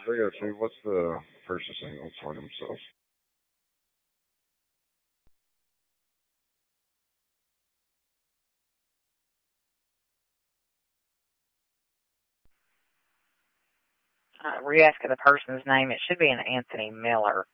302, what's the person's name? Let's find himself. Were you asking the person's name? It should be an Anthony Miller.